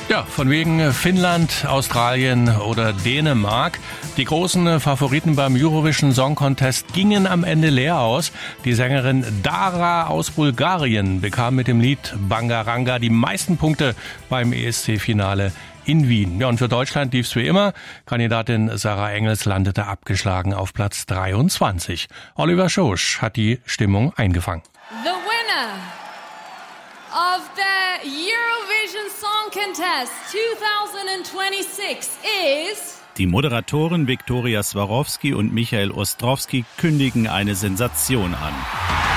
Ja, von wegen Finnland, Australien oder Dänemark. Die großen Favoriten beim Eurovision Song Contest gingen am Ende leer aus. Die Sängerin Dara aus Bulgarien bekam mit dem Lied Bangaranga die meisten Punkte beim ESC-Finale in Wien. Ja, und für Deutschland lief's wie immer. Kandidatin Sarah Engels landete abgeschlagen auf Platz 23. Oliver Schosch hat die Stimmung eingefangen. The winner of the Eurovision Song Contest 2026 is... Die Moderatoren Viktoria Swarovski und Michael Ostrowski kündigen eine Sensation an.